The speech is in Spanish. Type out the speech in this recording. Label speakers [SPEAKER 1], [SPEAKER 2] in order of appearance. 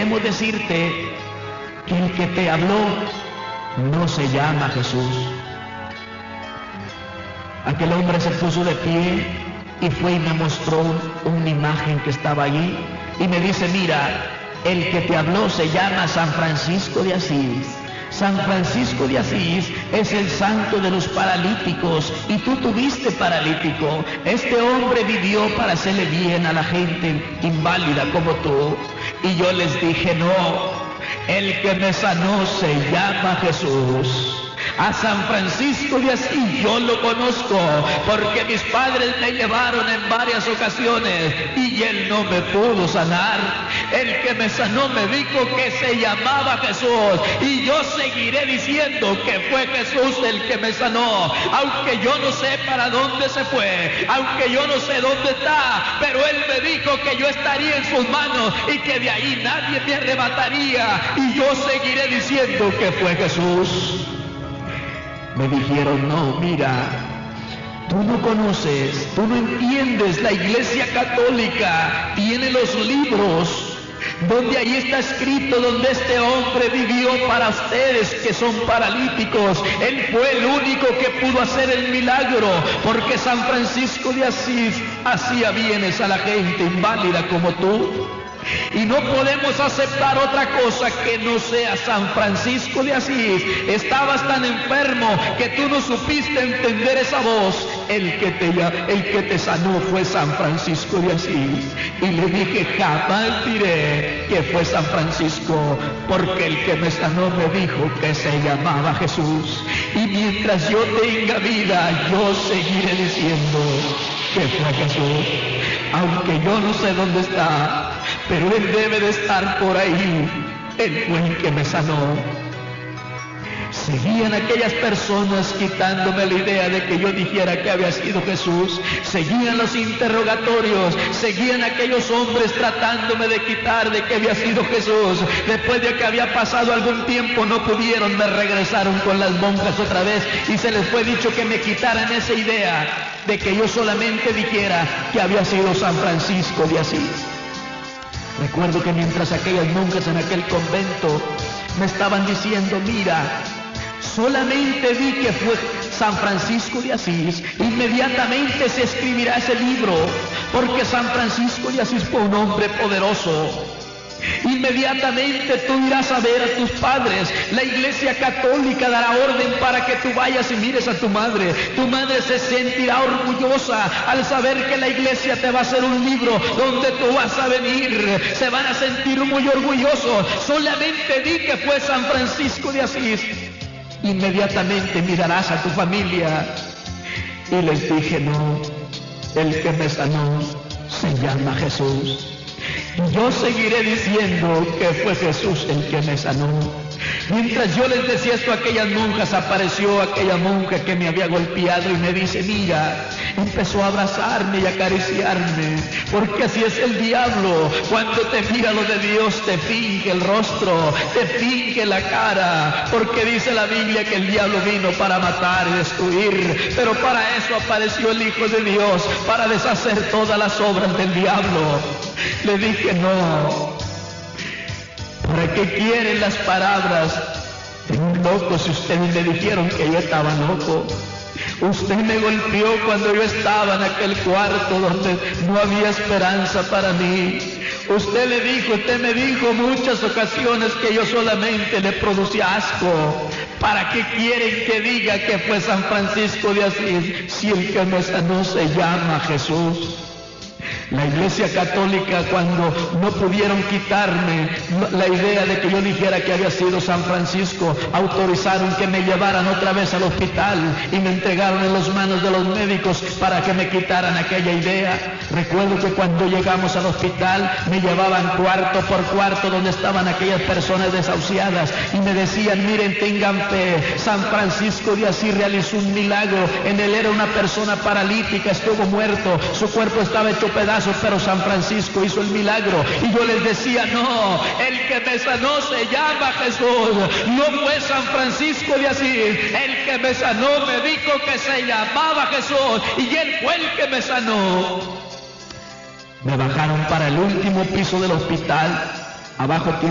[SPEAKER 1] queremos decirte que el que te habló no se llama Jesús. Aquel hombre se puso de pie y fue y me mostró una imagen que estaba allí y me dice, mira, el que te habló se llama San Francisco de Asís. San Francisco de Asís es el santo de los paralíticos y tú tuviste paralítico. Este hombre vivió para hacerle bien a la gente inválida como tú. Y yo les dije, no, el que me sanó se llama Jesús. A San Francisco de Asís yo lo conozco porque mis padres me llevaron en varias ocasiones y él no me pudo sanar. El que me sanó me dijo que se llamaba Jesús y yo seguiré diciendo que fue Jesús el que me sanó, aunque yo no sé para dónde se fue, aunque yo no sé dónde está, pero él me dijo que yo estaría en sus manos y que de ahí nadie me arrebataría y yo seguiré diciendo que fue Jesús. Me dijeron, no, mira, tú no conoces, tú no entiendes, la Iglesia Católica tiene los libros donde ahí está escrito donde este hombre vivió para ustedes que son paralíticos. Él fue el único que pudo hacer el milagro, porque San Francisco de Asís hacía bienes a la gente inválida como tú. Y no podemos aceptar otra cosa que no sea San Francisco de Asís. Estabas tan enfermo que tú no supiste entender esa voz. El que te sanó fue San Francisco de Asís. Y le dije, jamás diré que fue San Francisco, porque el que me sanó me dijo que se llamaba Jesús. Y mientras yo tenga vida, yo seguiré diciendo que fue Jesús. Aunque yo no sé dónde está, pero él debe de estar por ahí. Él fue el que me sanó. Seguían aquellas personas quitándome la idea de que yo dijera que había sido Jesús. Seguían los interrogatorios, seguían aquellos hombres tratándome de quitar de que había sido Jesús. Después de que había pasado algún tiempo no pudieron, me regresaron con las monjas otra vez y se les fue dicho que me quitaran esa idea de que yo solamente dijera que había sido San Francisco de Asís. Recuerdo que mientras aquellas monjas en aquel convento me estaban diciendo, mira, solamente di que fue San Francisco de Asís, inmediatamente se escribirá ese libro, porque San Francisco de Asís fue un hombre poderoso. Inmediatamente tú irás a ver a tus padres. La Iglesia Católica dará orden para que tú vayas y mires a tu madre. Tu madre se sentirá orgullosa al saber que la Iglesia te va a hacer un libro donde tú vas a venir. Se van a sentir muy orgullosos. Solamente di que fue San Francisco de Asís. Inmediatamente mirarás a tu familia. Y les dije, no, el que me sanó se llama Jesús. Yo seguiré diciendo que fue Jesús el que me sanó. Mientras yo les decía esto a aquellas monjas, apareció aquella monja que me había golpeado y me dice, mira, empezó a abrazarme y a acariciarme, porque así es el diablo. Cuando te mira lo de Dios, te finge el rostro, te finge la cara, porque dice la Biblia que el diablo vino para matar y destruir, pero para eso apareció el Hijo de Dios, para deshacer todas las obras del diablo. Le dije, no, ¿para qué quieren las palabras de un loco si ustedes me dijeron que yo estaba loco? Usted me golpeó cuando yo estaba en aquel cuarto donde no había esperanza para mí. Usted me dijo muchas ocasiones que yo solamente le producía asco. ¿Para qué quieren que diga que fue San Francisco de Asís si el que me sanó se llama Jesús? La Iglesia Católica, cuando no pudieron quitarme la idea de que yo dijera que había sido San Francisco, autorizaron que me llevaran otra vez al hospital y me entregaron en las manos de los médicos para que me quitaran aquella idea. Recuerdo que cuando llegamos al hospital me llevaban cuarto por cuarto donde estaban aquellas personas desahuciadas y me decían, miren, tengan fe, San Francisco de Asís realizó un milagro. En él era una persona paralítica, estuvo muerto, su cuerpo estaba hecho pedazos, pero San Francisco hizo el milagro. Y yo les decía, no, el que me sanó se llama Jesús, no fue San Francisco de Asís. El que me sanó me dijo que se llamaba Jesús y él fue el que me sanó. Me bajaron para el último piso del hospital, abajo